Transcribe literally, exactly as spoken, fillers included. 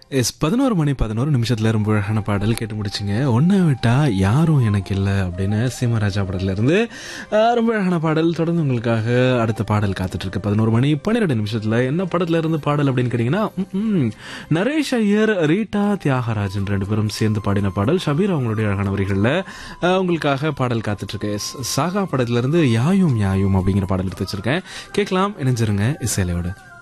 S பதினோரு மணி பதினோரு நிமிஷத்துல ரொம்ப அழகான பாடல் கேட்டு முடிச்சுங்க. ஒன்றை விட்டா யாரும் எனக்கு இல்லை அப்படின்னு சீமராஜா படத்துல இருந்து ஆஹ், ரொம்ப அழகான பாடல். தொடர்ந்து உங்களுக்காக அடுத்த பாடல் காத்துட்டு இருக்கு. பதினோரு மணி பன்னிரெண்டு நிமிஷத்துல என்ன படத்துல இருந்து பாடல் அப்படின்னு கேட்டீங்கன்னா, ம்ம், நரேஷ் ஐயர், ரீட்டா தியாகராஜன் ரெண்டு பேரும் சேர்ந்து பாடின பாடல். ஷபீர் அவங்களுடைய அழகான வரிகள்ல ஆஹ், உங்களுக்காக பாடல் காத்துட்டு இருக்கு. எஸ், சாகா படத்துல இருந்து யாயும் யாயும் அப்படிங்கிற பாடல் எடுத்து வச்சிருக்கேன். கேட்கலாம், இணைஞ்சிருங்க இசையிலையோட.